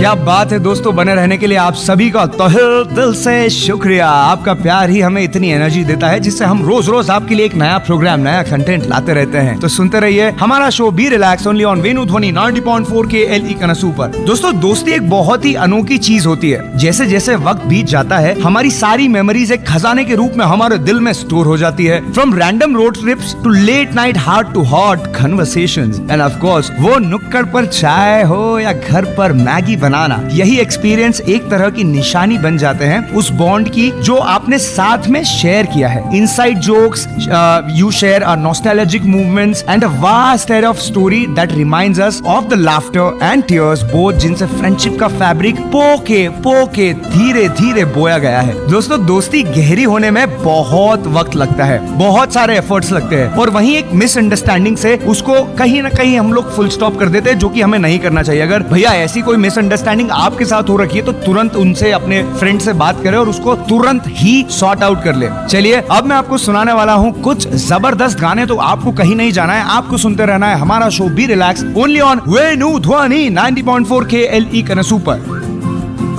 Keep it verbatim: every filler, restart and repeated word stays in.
क्या बात है दोस्तों, बने रहने के लिए आप सभी का तहे दिल से शुक्रिया। आपका प्यार ही हमें इतनी एनर्जी देता है जिससे हम रोज रोज आपके लिए एक नया प्रोग्राम, नया कंटेंट लाते रहते हैं। तो सुनते रहिए हमारा show be relax only on Venu ध्वनि नाइंटी पॉइंट फोर के एल ई कनसू पर। दोस्तों दोस्ती एक बहुत ही अनोखी चीज होती है। जैसे जैसे वक्त बीत जाता है हमारी सारी मेमोरीज एक खजाने के रूप में हमारे दिल में स्टोर हो जाती है। From random road trips to late night heart to hot conversations end of course वो नुक्कड़ पर चाय हो या घर पर मैगी बनाना, यही एक्सपीरियंस एक तरह की निशानी बन जाते हैं उस बॉन्ड की जो आपने साथ में शेयर किया है। Inside jokes you share a nostalgic movements and a vast air of story that reminds us of the laughter and tears both जिनसे फ्रेंडशिप का फैब्रिक पोके पोके धीरे धीरे बोया गया है। दोस्तों दोस्ती गहरी होने में बहुत वक्त लगता है, बहुत सारे एफर्ट्स लगते हैं और वहीं एक मिसअंडरस्टैंडिंग से उसको कहीं ना कहीं हम लोग फुल स्टॉप कर देते हैं, जो कि हमें नहीं करना चाहिए। अगर भैया ऐसी कोई मिसअंडरस्टैंडिंग आपके साथ हो रखी है तो तुरंत उनसे, अपने फ्रेंड से बात करें और उसको तुरंत ही सॉर्ट आउट कर ले। चलिए अब मैं आपको सुनाने वाला हूँ कुछ जबरदस्त गाने, तो आपको कहीं नहीं जाना है, आपको सुनते रहना है हमारा show be relax only on Venu ध्वनि नाइंटी पॉइंट फोर के एल ई कनसू पर।